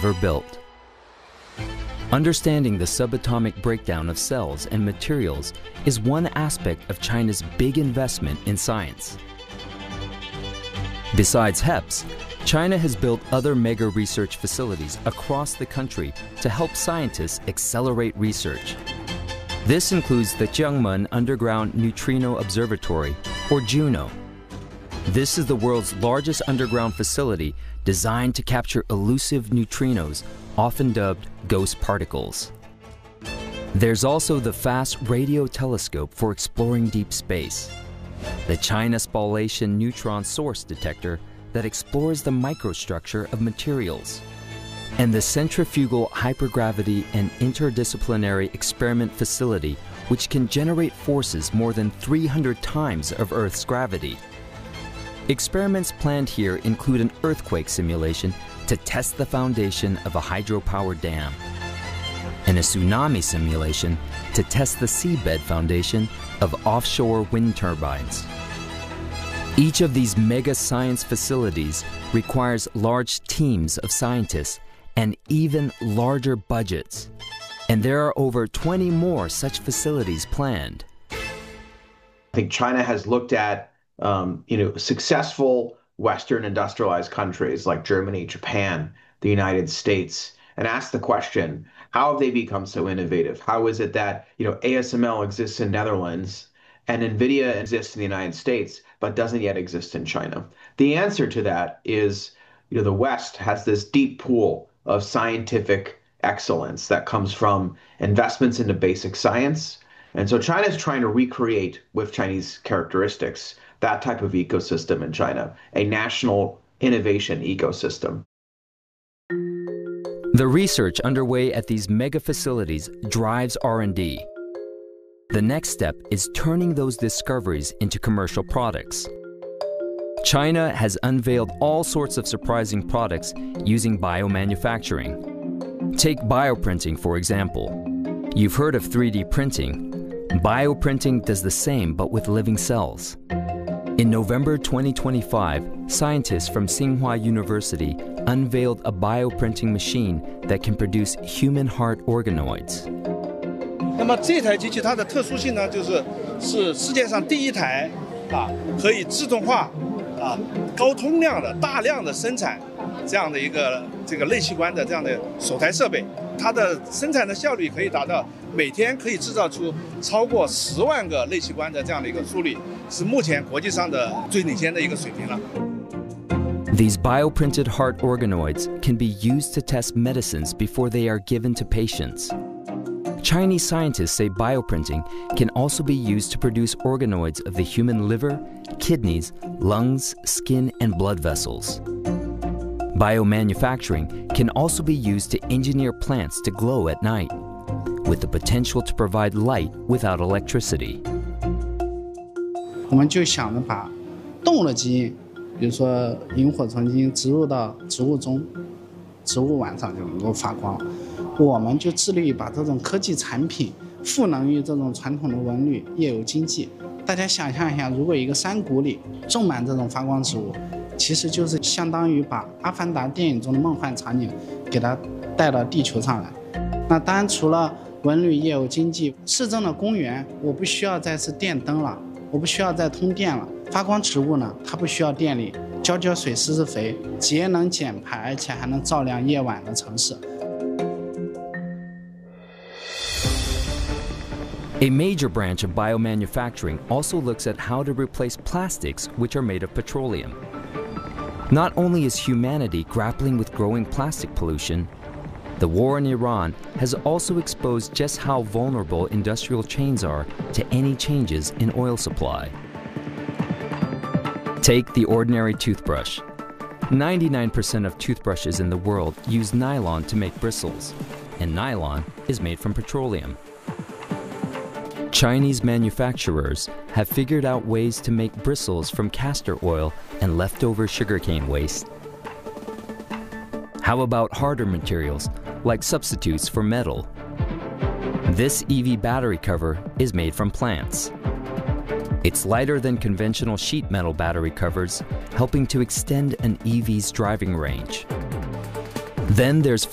ever built. Understanding the subatomic breakdown of cells and materials is one aspect of China's big investment in science. Besides HEPS, China has built other mega research facilities across the country to help scientists accelerate research. This includes the Jiangmen Underground Neutrino Observatory, or JUNO. This is the world's largest underground facility designed to capture elusive neutrinos, often dubbed ghost particles. There's also the Fast Radio Telescope for exploring deep space, the China Spallation Neutron Source Detector that explores the microstructure of materials, and the Centrifugal Hypergravity and Interdisciplinary Experiment Facility, which can generate forces more than 300 times of Earth's gravity. Experiments planned here include an earthquake simulation to test the foundation of a hydropower dam, and a tsunami simulation to test the seabed foundation of offshore wind turbines. Each of these mega science facilities requires large teams of scientists and even larger budgets. And there are over 20 more such facilities planned. I think China has looked at successful Western industrialized countries like Germany, Japan, the United States, and asked the question, how have they become so innovative? How is it that ASML exists in Netherlands and NVIDIA exists in the United States, but doesn't yet exist in China? The answer to that is, the West has this deep pool of scientific excellence that comes from investments into basic science. And so China is trying to recreate, with Chinese characteristics, that type of ecosystem in China, a national innovation ecosystem. The research underway at these mega facilities drives R&D. The next step is turning those discoveries into commercial products. China has unveiled all sorts of surprising products using biomanufacturing. Take bioprinting, for example. You've heard of 3D printing. Bioprinting does the same, but with living cells. In November 2025, scientists from Tsinghua University unveiled a bioprinting machine that can produce human heart organoids. 那么这台机器它的特殊性呢，是世界上第一台可以自动化高通量的大量的生产这样的一个类器官的这样的首台设备，它的生产的效率可以达到每天可以制造出超过10万个类器官的这样的一个速率，是目前国际上的最领先的一个水平了。 These bioprinted heart organoids can be used to test medicines before they are given to patients. Chinese scientists say bioprinting can also be used to produce organoids of the human liver, kidneys, lungs, skin, and blood vessels. Biomanufacturing can also be used to engineer plants to glow at night, with the potential to provide light without electricity. 我们就想着把动物的基因，比如说萤火虫基因植入到植物中，植物晚上就能够发光。我们就致力于把这种科技产品赋能于这种传统的文旅夜游经济。大家想象一下，如果一个山谷里种满这种发光植物，其实就是相当于把《阿凡达》电影中的梦幻场景给它带到地球上来。那当然，除了文旅夜游经济，市政的公园我不需要再是电灯了，我不需要再通电了。发光植物呢，它不需要电力，浇浇水、施施肥，节能减排，而且还能照亮夜晚的城市。 A major branch of biomanufacturing also looks at how to replace plastics which are made of petroleum. Not only is humanity grappling with growing plastic pollution, the war in Iran has also exposed just how vulnerable industrial chains are to any changes in oil supply. Take the ordinary toothbrush. 99% of toothbrushes in the world use nylon to make bristles, and nylon is made from petroleum. Chinese manufacturers have figured out ways to make bristles from castor oil and leftover sugarcane waste. How about harder materials, like substitutes for metal? This EV battery cover is made from plants. It's lighter than conventional sheet metal battery covers, helping to extend an EV's driving range. Then there's